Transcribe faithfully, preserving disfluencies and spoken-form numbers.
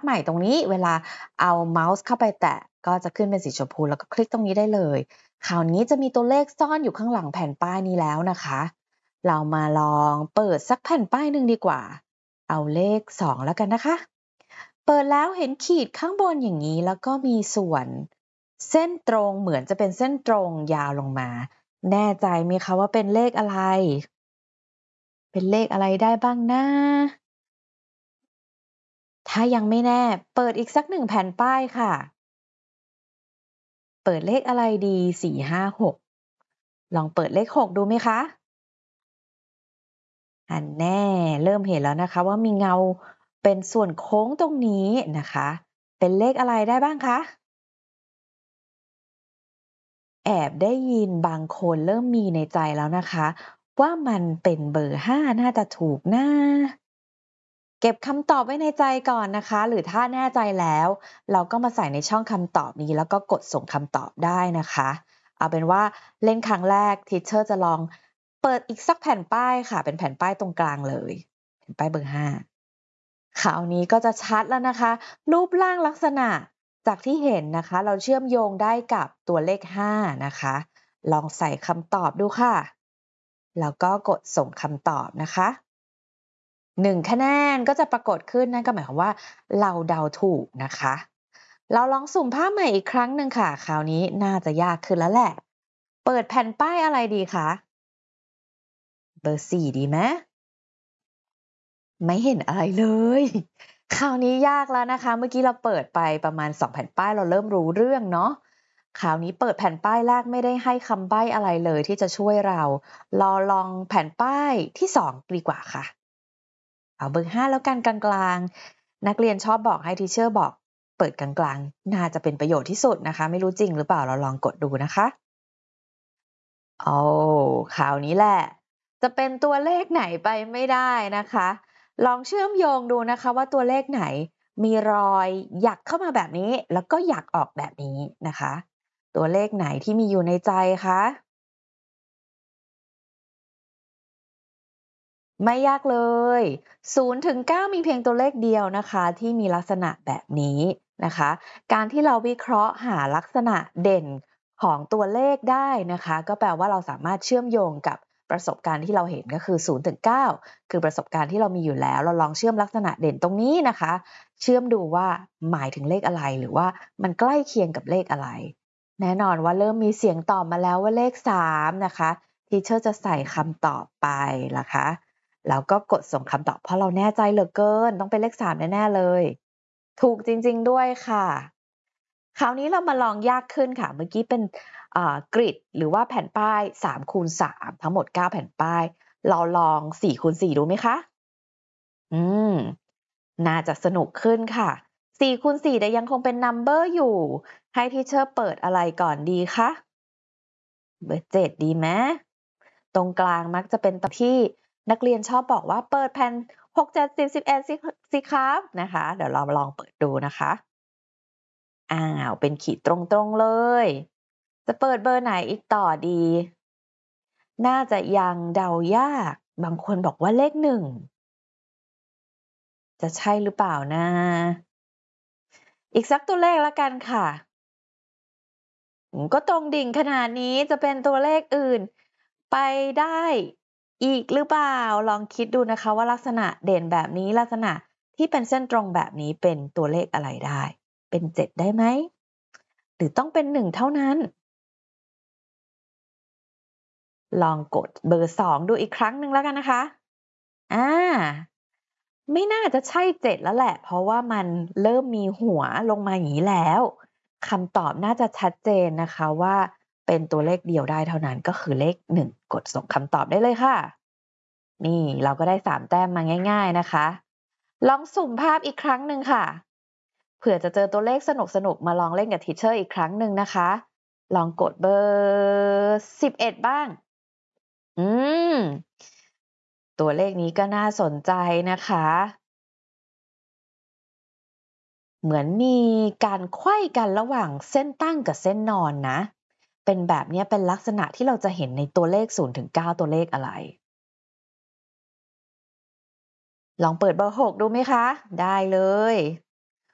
ใหม่ตรงนี้เวลาเอาเมาส์เข้าไปแตะก็จะขึ้นเป็นสีชมพูแล้วก็คลิกตรงนี้ได้เลยคราวนี้จะมีตัวเลขซ่อนอยู่ข้างหลังแผ่นป้ายนี้แล้วนะคะเรามาลองเปิดสักแผ่นป้ายหนึ่งดีกว่าเอาเลขสองแล้วกันนะคะเปิดแล้วเห็นขีดข้างบนอย่างนี้แล้วก็มีส่วนเส้นตรงเหมือนจะเป็นเส้นตรงยาวลงมาแน่ใจไหมคะว่าเป็นเลขอะไรเป็นเลขอะไรได้บ้างนะถ้ายังไม่แน่เปิดอีกสักหนึ่งแผ่นป้ายค่ะเปิดเลขอะไรดีสี่ ห้า หกลองเปิดเลขหกดูไหมคะอันแน่เริ่มเห็นแล้วนะคะว่ามีเงาเป็นส่วนโค้งตรงนี้นะคะเป็นเลขอะไรได้บ้างคะแอบได้ยินบางคนเริ่มมีในใจแล้วนะคะว่ามันเป็นเบอร์ห้าน่าจะถูกนะเก็บคำตอบไว้ในใจก่อนนะคะหรือถ้าแน่ใจแล้วเราก็มาใส่ในช่องคำตอบนี้แล้วก็กดส่งคำตอบได้นะคะเอาเป็นว่าเล่นครั้งแรกทีเชอร์จะลองเปิดอีกสักแผ่นป้ายค่ะเป็นแผ่นป้ายตรงกลางเลยแผ่นป้ายเบอร์ห้า คราวนี้ก็จะชัดแล้วนะคะรูปร่างลักษณะจากที่เห็นนะคะเราเชื่อมโยงได้กับตัวเลขห้านะคะลองใส่คำตอบดูค่ะแล้วก็กดส่งคำตอบนะคะหนึ่งคะแนนก็จะปรากฏขึ้นนั่นก็หมายความว่าเราเดาถูกนะคะเราลองสุ่มภาพใหม่อีกครั้งหนึ่งค่ะคราวนี้น่าจะยากขึ้นแล้วแหละเปิดแผ่นป้ายอะไรดีคะเบอร์สี่ดีไหม ไม่เห็นอะไรเลย คราวนี้ยากแล้วนะคะ เมื่อกี้เราเปิดไปประมาณสองแผ่นป้ายเราเริ่มรู้เรื่องเนาะคราวนี้เปิดแผ่นป้ายแรกไม่ได้ให้คำใบ้อะไรเลยที่จะช่วยเรารอลองแผ่นป้ายที่สองดีกว่าค่ะเอาเบอร์ห้าแล้วกันกลางๆนักเรียนชอบบอกให้ทีเชอร์บอกเปิดกลางๆน่าจะเป็นประโยชน์ที่สุดนะคะไม่รู้จริงหรือเปล่าเราลองกดดูนะคะโอ้คราวนี้แหละจะเป็นตัวเลขไหนไปไม่ได้นะคะลองเชื่อมโยงดูนะคะว่าตัวเลขไหนมีรอยหยักเข้ามาแบบนี้แล้วก็หยักออกแบบนี้นะคะตัวเลขไหนที่มีอยู่ในใจคะไม่ยากเลยศูนย์ถึงเก้ามีเพียงตัวเลขเดียวนะคะที่มีลักษณะแบบนี้นะคะการที่เราวิเคราะห์หาลักษณะเด่นของตัวเลขได้นะคะก็แปลว่าเราสามารถเชื่อมโยงกับประสบการณ์ที่เราเห็นก็คือศูนย์ถึงเก้าคือประสบการณ์ที่เรามีอยู่แล้วเราลองเชื่อมลักษณะเด่นตรงนี้นะคะเชื่อมดูว่าหมายถึงเลขอะไรหรือว่ามันใกล้เคียงกับเลขอะไรแน่นอนว่าเริ่มมีเสียงตอบมาแล้วว่าเลขสามนะคะทีเชอร์จะใส่คำตอบไปนะคะ แล้วก็กดส่งคำตอบเพราะเราแน่ใจเหลือเกินต้องเป็นเลขสามแน่ๆเลยถูกจริงๆด้วยค่ะคราวนี้เรามาลองยากขึ้นค่ะเมื่อกี้เป็นกริดหรือว่าแผ่นป้ายสามคูณสามทั้งหมดเก้าแผ่นป้ายเราลองสี่คูณสี่ดูไหมคะอืมน่าจะสนุกขึ้นค่ะสี่คูณสี่แต่ยังคงเป็นนัมเบอร์อยู่ให้ทีเชอร์เปิดอะไรก่อนดีคะเบอร์เจ็ดดีไหมตรงกลางมักจะเป็นตัวที่นักเรียนชอบบอกว่าเปิดแผ่นหก เจ็ด สิบ สิบเอ็ดสิสิครับนะคะเดี๋ยวเราลองเปิดดูนะคะอ้าวเป็นขีดตรงๆเลยจะเปิดเบอร์ไหนอีกต่อดีน่าจะยังเดายากบางคนบอกว่าเลขหนึ่งจะใช่หรือเปล่านะอีกสักตัวเลขแล้วกันค่ะก็ตรงดิ่งขนาดนี้จะเป็นตัวเลขอื่นไปได้อีกหรือเปล่าลองคิดดูนะคะว่าลักษณะเด่นแบบนี้ลักษณะที่เป็นเส้นตรงแบบนี้เป็นตัวเลขอะไรได้เป็นเจ็ดได้ไหมหรือต้องเป็นหนึ่งเท่านั้นลองกดเบอร์สองดูอีกครั้งหนึ่งแล้วกันนะคะอาไม่น่าจะใช่เจ็ดแล้วแหละเพราะว่ามันเริ่มมีหัวลงมาอย่างนี้แล้วคำตอบน่าจะชัดเจนนะคะว่าเป็นตัวเลขเดียวได้เท่านั้นก็คือเลขหนึ่งกดส่งคำตอบได้เลยค่ะนี่เราก็ได้สามแต้มมาง่ายๆนะคะลองสุ่มภาพอีกครั้งหนึ่งค่ะเผื่อจะเจอตัวเลขสนุกๆมาลองเล่นกับทีเชอร์อีกครั้งหนึ่งนะคะลองกดเบอร์สิบเอ็ดบ้างอืมตัวเลขนี้ก็น่าสนใจนะคะเหมือนมีการไขว้กันระหว่างเส้นตั้งกับเส้นนอนนะเป็นแบบนี้เป็นลักษณะที่เราจะเห็นในตัวเลขศูนย์ถึงเก้าตัวเลขอะไรลองเปิดเบอร์หกดูไหมคะได้เลย